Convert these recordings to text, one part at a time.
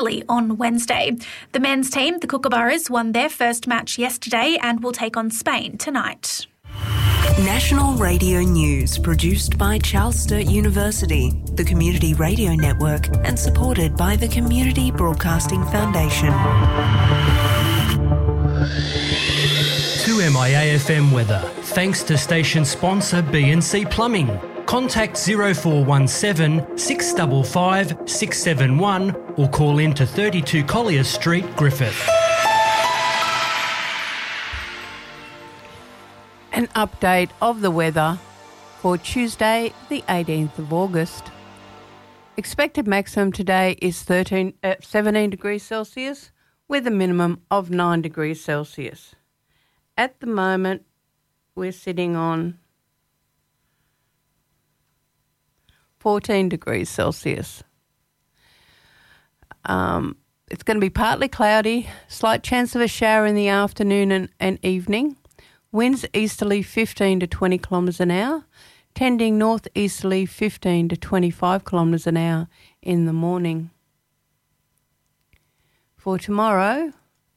on Wednesday. The men's team, the Kookaburras, won their first match yesterday and will take on Spain tonight. National Radio News, produced by Charles Sturt University, the Community Radio Network, and supported by the Community Broadcasting Foundation. To MIA FM weather, thanks to station sponsor B&C Plumbing. Contact 0417 655 671 or call in to 32 Collier Street, Griffith. An update of the weather for Tuesday, the 18th of August. Expected maximum today is 17 degrees Celsius with a minimum of 9 degrees Celsius. At the moment, we're sitting on 14 degrees Celsius. It's going to be partly cloudy, slight chance of a shower in the afternoon and evening. Winds easterly 15 to 20 kilometres an hour, tending northeasterly 15 to 25 kilometres an hour in the morning. For tomorrow,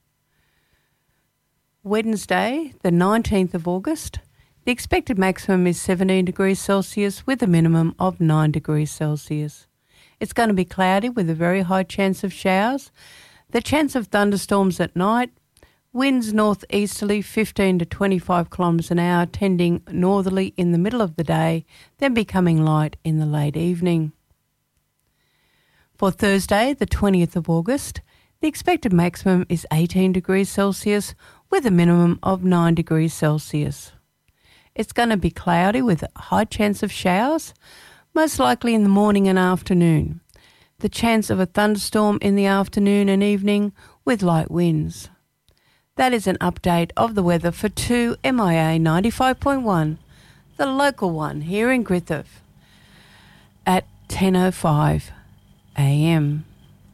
Wednesday, the 19th of August, the expected maximum is 17 degrees Celsius with a minimum of 9 degrees Celsius. It's going to be cloudy with a very high chance of showers. The chance of thunderstorms at night. Winds northeasterly 15 to 25 kilometres an hour, tending northerly in the middle of the day, then becoming light in the late evening. For Thursday, the 20th of August, the expected maximum is 18 degrees Celsius with a minimum of 9 degrees Celsius. It's going to be cloudy with a high chance of showers, most likely in the morning and afternoon. The chance of a thunderstorm in the afternoon and evening with light winds. That is an update of the weather for 2 MIA 95.1, the local one here in Griffith, at 10:05 a.m.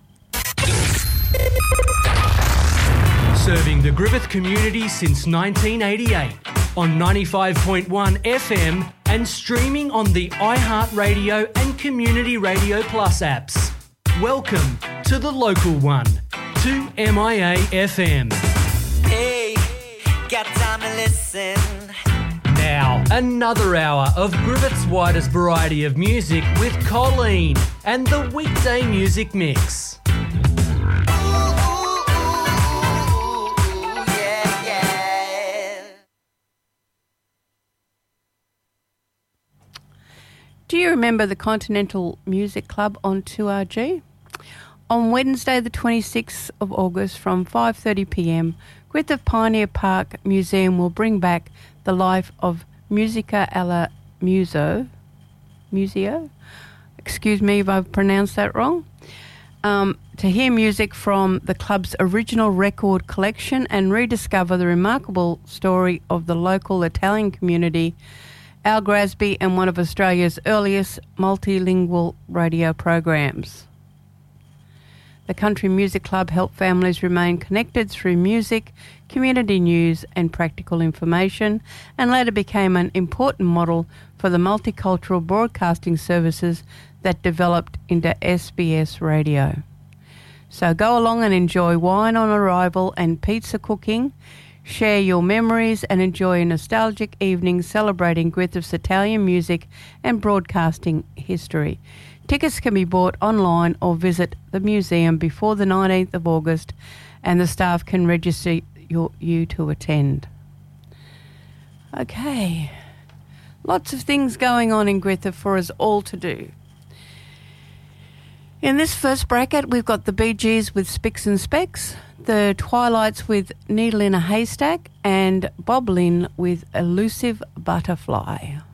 Serving the Griffith community since 1988 on 95.1 FM and streaming on the iHeartRadio and Community Radio Plus apps. Welcome to the local one, 2 MIA FM. Hey, got time to listen. Now, another hour of Griffith's widest variety of music with Colleen and the weekday music mix. Do you remember the Continental Music Club on 2RG? On Wednesday the 26th of August from 5:30pm, Griffith Pioneer Park Museum will bring back the life of Musica alla Museo. Excuse me if I've pronounced that wrong. To hear music from the club's original record collection and rediscover the remarkable story of the local Italian community, Al Grasby, and one of Australia's earliest multilingual radio programs. The Country Music Club helped families remain connected through music, community news and practical information, and later became an important model for the multicultural broadcasting services that developed into SBS radio. So go along and enjoy wine on arrival and pizza cooking. Share your memories and enjoy a nostalgic evening celebrating Griffith's Italian music and broadcasting history. Tickets can be bought online or visit the museum before the 19th of August, and the staff can register you to attend. Okay, lots of things going on in Griffith for us all to do. In this first bracket, we've got the Bee Gees with Spicks and Specks, the Twilights with Needle in a Haystack, and Bob Lynn with Elusive Butterfly.